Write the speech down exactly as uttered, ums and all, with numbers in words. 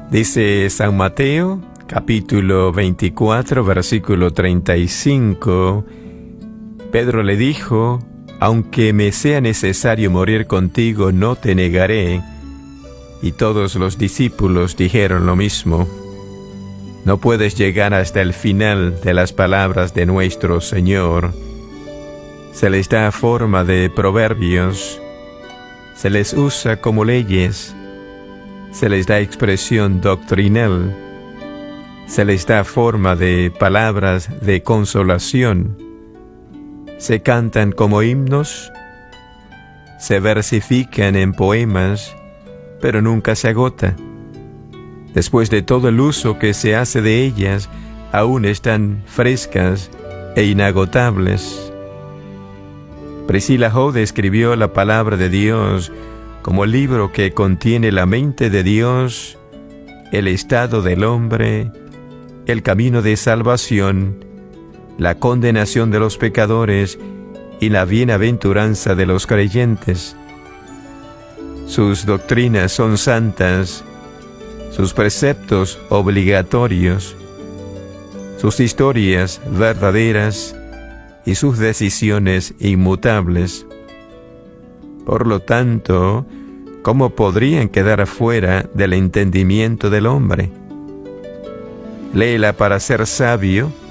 Dice San Mateo, capítulo veinticuatro, versículo treinta y cinco, Pedro le dijo: aunque me sea necesario morir contigo, no te negaré. Y todos los discípulos dijeron lo mismo. No puedes llegar hasta el final de las palabras de nuestro Señor. Se les da forma de proverbios, se les usa como leyes, se les da expresión doctrinal, se les da forma de palabras de consolación, se cantan como himnos, se versifican en poemas, pero nunca se agota. Después de todo el uso que se hace de ellas, aún están frescas e inagotables. Priscilla Hode escribió la palabra de Dios como libro que contiene la mente de Dios, el estado del hombre, el camino de salvación, la condenación de los pecadores y la bienaventuranza de los creyentes. Sus doctrinas son santas, sus preceptos obligatorios, sus historias verdaderas y sus decisiones inmutables. Por lo tanto, ¿cómo podrían quedar fuera del entendimiento del hombre? Léela para ser sabio